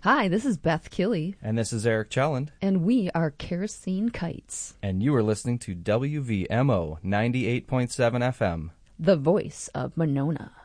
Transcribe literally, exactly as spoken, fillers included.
Hi, this is Beth Killey. And this is Eric Chelland. And we are Kerosene Kites. And you are listening to W V M O ninety-eight point seven F M. The voice of Monona.